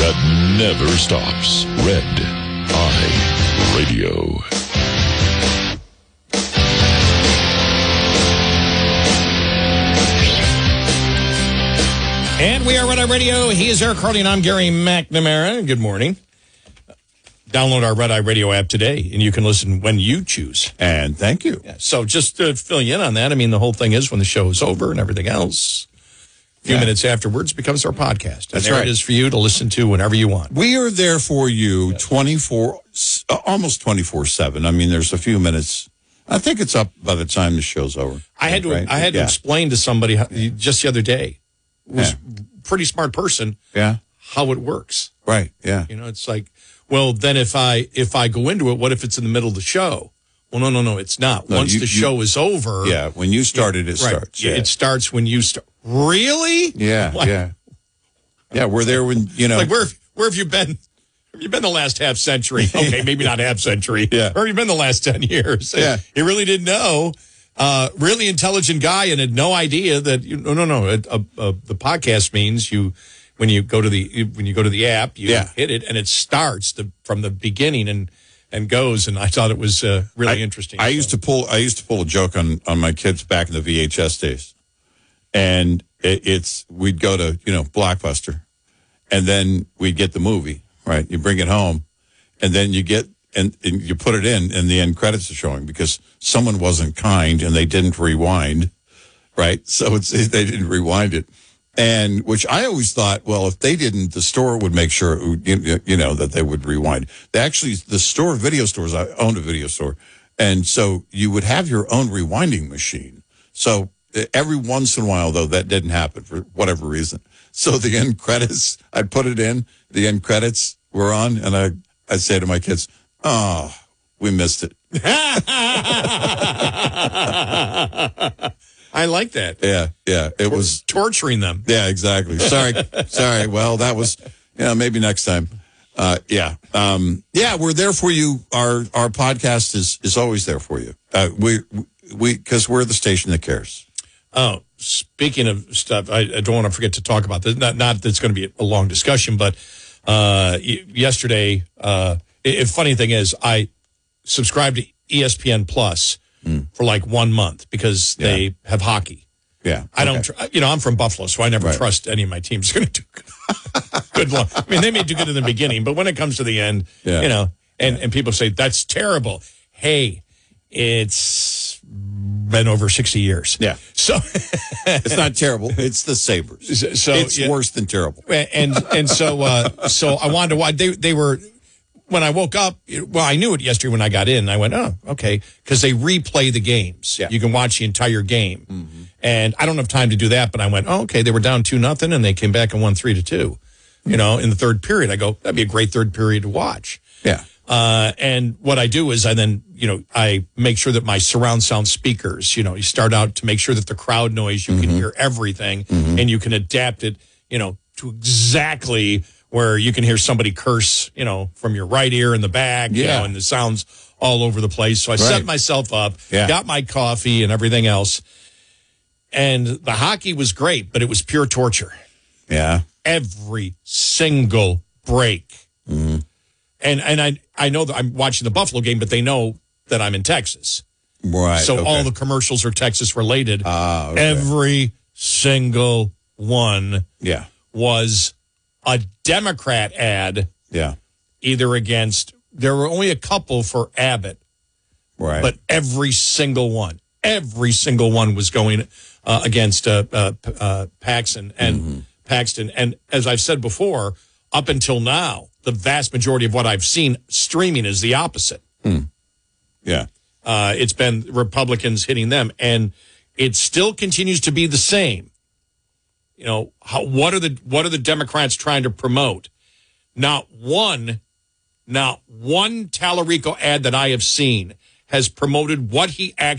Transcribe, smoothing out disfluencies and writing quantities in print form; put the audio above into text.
that never stops. Red Eye Radio. And we are Red Eye Radio. He is Eric Harley, and I'm Gary McNamara. Good morning. Download our Red Eye Radio app today, and you can listen when you choose. And thank you. Yeah, so just to fill you in on that, I mean, the whole thing is when the show is over and everything else, a few minutes afterwards becomes our podcast. And That's right. It is for you to listen to whenever you want. We are there for you 24, almost 24/7. I mean, there's a few minutes. I think it's up by the time the show's over. I had to explain to somebody just the other day, who was a pretty smart person, how it works. Right, yeah. You know, it's like, well, then if I go into it, what if it's in the middle of the show? Well, no, it's not. No, Once the show is over. Yeah, when you started, it starts. Yeah. It starts when you start. Really? Yeah, like, yeah, we're there when, you know. Like, where have you been? Have you been the last half century? Okay, maybe not half century. Yeah. Where have you been the last 10 years? Yeah. You really didn't know. Really intelligent guy and had no idea that, the podcast means when you go to the app, you hit it and it starts from the beginning and goes. And I thought it was really interesting. I used to pull a joke on my kids back in the VHS days, and we'd go to Blockbuster, and then we'd get the movie. Right, you bring it home, and then you get and you put it in, and the end credits are showing because someone wasn't kind and they didn't rewind. Right, so they didn't rewind it. And which I always thought, well, if they didn't, the store would make sure, that they would rewind. The video stores, I owned a video store. And so you would have your own rewinding machine. So every once in a while, though, that didn't happen for whatever reason. So the end credits, I'd put it in, the end credits were on, and I'd say to my kids, oh, we missed it. I like that. Yeah. It was torturing them. Yeah, exactly. Sorry. Well, that was, maybe next time. We're there for you. Our podcast is always there for you. Because we're the station that cares. Oh, speaking of stuff, I don't want to forget to talk about this. Not that it's going to be a long discussion, but yesterday, funny thing is, I subscribed to ESPN Plus for like 1 month because they have hockey. Yeah. I don't, I'm from Buffalo, so I never trust any of my teams are going to do good. I mean, they may do good in the beginning, but when it comes to the end, and people say, that's terrible. Hey, it's been over 60 years. Yeah. So it's not terrible. It's the Sabres. So it's worse than terrible. And so I wanted to watch. They were, when I woke up, I knew it yesterday when I got in. I went, oh, okay. Because they replay the games. Yeah. You can watch the entire game. Mm-hmm. And I don't have time to do that, but I went, oh, okay. They were down 2-0 and they came back and won 3-2. In the third period. I go, that'd be a great third period to watch. Yeah. And what I do is I make sure that my surround sound speakers, you start out to make sure that the crowd noise, you can hear everything and you can adapt it, to exactly where you can hear somebody curse, from your right ear in the back, and the sounds all over the place. So I set myself up, got my coffee and everything else. And the hockey was great, but it was pure torture. Yeah. Every single break. Mm-hmm. And I know that I'm watching the Buffalo game, but they know that I'm in Texas. Right. So all the commercials are Texas related. Okay. Every single one was a Democrat ad. Yeah. Either against, there were only a couple for Abbott. Right. But every single one was going against Paxton and Paxton. And as I've said before, up until now, the vast majority of what I've seen streaming is the opposite. Yeah. It's been Republicans hitting them, and it still continues to be the same. What are the Democrats trying to promote? Not one Tallarico ad that I have seen has promoted what he actually